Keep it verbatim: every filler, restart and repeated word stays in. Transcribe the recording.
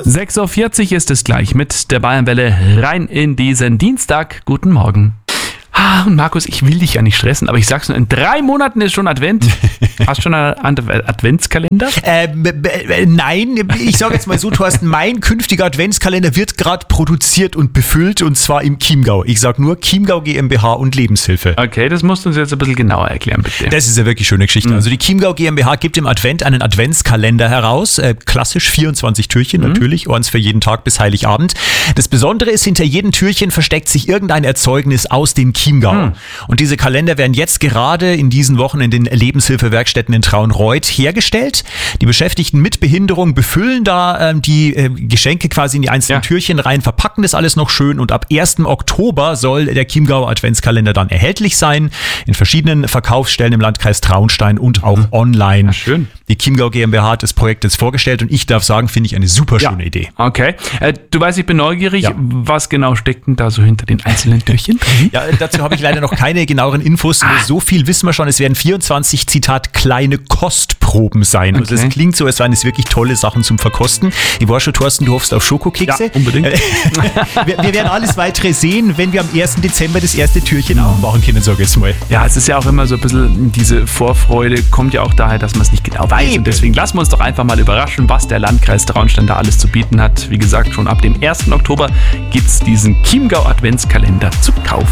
sechs Uhr vierzig ist es gleich mit der Bayernwelle rein in diesen Dienstag. Guten Morgen. Ah, und Markus, ich will dich ja nicht stressen, aber ich sag's nur, in drei Monaten ist schon Advent. Hast du schon einen Adventskalender? Ähm, äh, nein, ich sage jetzt mal so, Thorsten, mein künftiger Adventskalender wird gerade produziert und befüllt und zwar im Chiemgau. Ich sage nur Chiemgau GmbH und Lebenshilfe. Okay, das musst du uns jetzt ein bisschen genauer erklären, bitte. Das ist eine wirklich schöne Geschichte. Mhm. Also die Chiemgau GmbH gibt im Advent einen Adventskalender heraus. Äh, klassisch vierundzwanzig Türchen, mhm. natürlich, eins für jeden Tag bis Heiligabend. Das Besondere ist, hinter jedem Türchen versteckt sich irgendein Erzeugnis aus dem Chiemgau. Mhm. Und diese Kalender werden jetzt gerade in diesen Wochen in den Lebenshilfewerkstätten in Traunreut hergestellt. Die Beschäftigten mit Behinderung befüllen da ähm, die äh, Geschenke quasi in die einzelnen ja. Türchen rein, verpacken das alles noch schön und ab ersten Oktober soll der Chiemgau Adventskalender dann erhältlich sein in verschiedenen Verkaufsstellen im Landkreis Traunstein und auch mhm. online. Ja, schön. Die Chiemgau GmbH hat das Projekt jetzt vorgestellt und ich darf sagen, finde ich eine super schöne ja. Idee. Okay. Äh, du weißt, ich bin neugierig. Ja. Was genau steckt denn da so hinter den einzelnen Türchen? Ja, dazu habe ich leider noch keine genaueren Infos. Ah. So viel wissen wir schon. Es werden vierundzwanzig, Zitat, kleine Kostproben sein. Okay. Also das klingt so, als wären es wirklich tolle Sachen zum Verkosten. Ich war schon, Thorsten, du hoffst auf Schokokekse. Ja, unbedingt. wir, wir werden alles weitere sehen, wenn wir am ersten Dezember das erste Türchen aufmachen können, sage ich jetzt mal. Ja, es ist ja auch immer so ein bisschen, diese Vorfreude kommt ja auch daher, dass man es nicht genau weiß. Eben. Und deswegen lassen wir uns doch einfach mal überraschen, was der Landkreis Traunstein da alles zu bieten hat. Wie gesagt, schon ab dem ersten Oktober gibt es diesen Chiemgau Adventskalender zu kaufen.